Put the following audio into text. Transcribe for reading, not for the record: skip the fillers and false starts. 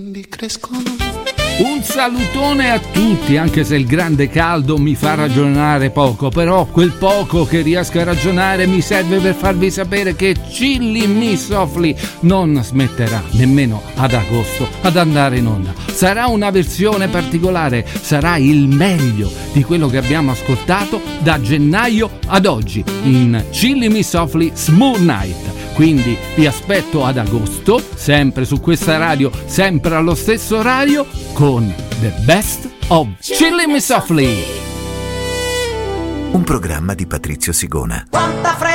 Un salutone a tutti, anche se il grande caldo mi fa ragionare poco, però quel poco che riesco a ragionare mi serve per farvi sapere che Chilli Me Softly non smetterà nemmeno ad agosto ad andare in onda. Sarà una versione particolare, sarà il meglio di quello che abbiamo ascoltato da gennaio ad oggi in Chilli Me Softly Smooth Night. Quindi vi aspetto ad agosto, sempre su questa radio, sempre allo stesso orario, con The Best of Chilli Me Softly. Un programma di Patrizio Sigona.